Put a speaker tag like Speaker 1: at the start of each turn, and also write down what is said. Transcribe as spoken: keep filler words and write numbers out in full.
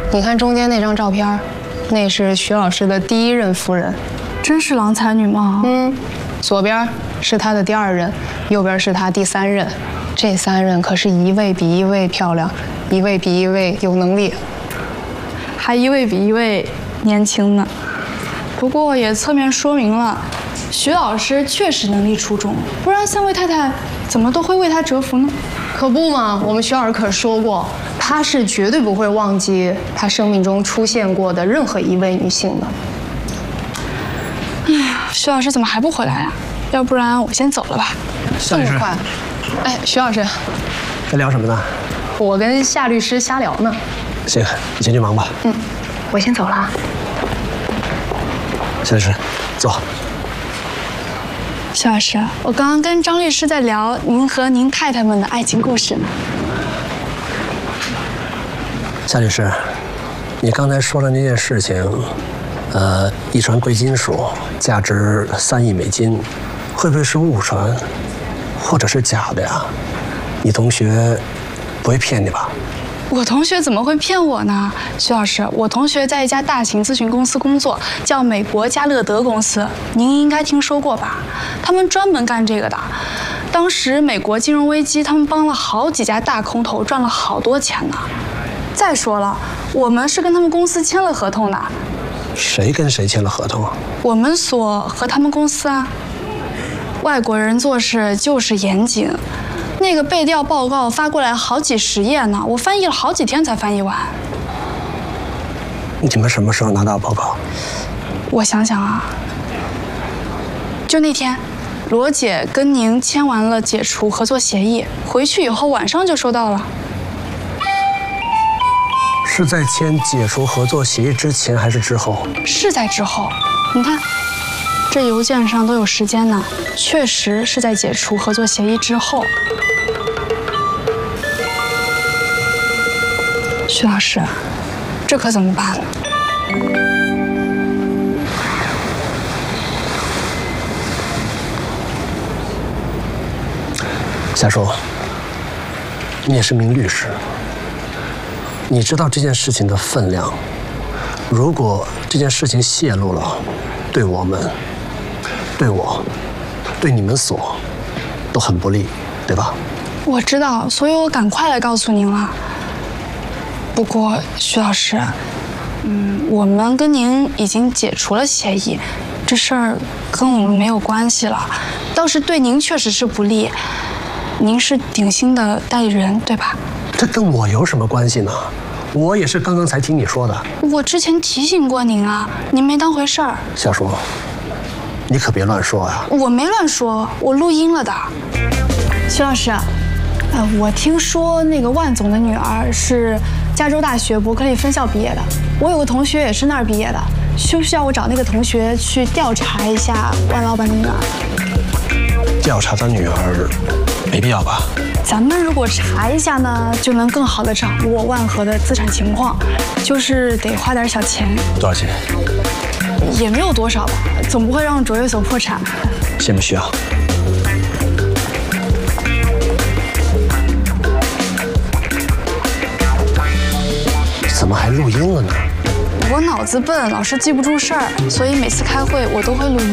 Speaker 1: 你看中间那张照片，那是徐老师的第一任夫人。
Speaker 2: 真是郎才女貌。
Speaker 1: 嗯，左边是他的第二任，右边是他第三任。这三任可是一位比一位漂亮，一位比一位有能力，
Speaker 2: 还一位比一位年轻呢。不过也侧面说明了，徐老师确实能力出众，不然三位太太怎么都会为他折服呢？
Speaker 1: 可不嘛，我们徐老师可说过，他是绝对不会忘记他生命中出现过的任何一位女性的。
Speaker 2: 哎呀，徐老师怎么还不回来啊？要不然我先走了吧。
Speaker 1: 这么快？哎，徐老师，
Speaker 3: 在聊什么呢？
Speaker 1: 我跟夏律师瞎聊呢。
Speaker 3: 行，你先去忙吧。
Speaker 1: 嗯，我先走了啊。
Speaker 3: 夏律师，坐。
Speaker 2: 徐老师，我刚刚跟张律师在聊您和您太太们的爱情故事呢。
Speaker 3: 夏律师，你刚才说的那件事情，呃，一船贵金属价值三亿美金，会不会是误传，或者是假的呀？你同学不会骗你吧？
Speaker 2: 我同学怎么会骗我呢？徐老师，我同学在一家大型咨询公司工作，叫美国加勒德公司，您应该听说过吧？他们专门干这个的。当时美国金融危机，他们帮了好几家大空头，赚了好多钱呢。再说了，我们是跟他们公司签了合同的。
Speaker 3: 谁跟谁签了合同？
Speaker 2: 我们所和他们公司啊。外国人做事就是严谨。那个背调报告发过来好几十页呢，我翻译了好几天才翻译完。
Speaker 3: 你们什么时候拿到报告？
Speaker 2: 我想想啊，就那天，罗姐跟您签完了解除合作协议，回去以后晚上就收到了。
Speaker 3: 是在签解除合作协议之前还是之后？
Speaker 2: 是在之后。你看，这邮件上都有时间呢，确实是在解除合作协议之后。徐老师，这可怎么办呢？
Speaker 3: 夏叔，你也是名律师，你知道这件事情的分量。如果这件事情泄露了，对我们、对我、对你们所都很不利，对吧？
Speaker 2: 我知道，所以我赶快来告诉您了。不过，徐老师，嗯，我们跟您已经解除了协议，这事儿跟我们没有关系了。倒是对您确实是不利。您是鼎新的代理人，对吧？
Speaker 3: 这跟我有什么关系呢？我也是刚刚才听你说的。我
Speaker 2: 之前提醒过您啊，您没当回事儿。
Speaker 3: 夏叔，你可别乱说啊！
Speaker 2: 我没乱说，我录音了的。徐老师，呃，我听说那个万总的女儿是加州大学伯克利分校毕业的，我有个同学也是那儿毕业的，需不需要我找那个同学去调查一下万老板的女儿？
Speaker 3: 调查他女儿，没必要吧？
Speaker 2: 咱们如果查一下呢，就能更好的掌握万和的资产情况，就是得花点小钱。
Speaker 3: 多少钱？
Speaker 2: 也没有多少吧，总不会让卓越所破产。
Speaker 3: 先不需要。怎么还录音了呢？
Speaker 2: 我脑子笨，老是记不住事儿，所以每次开会我都会录音。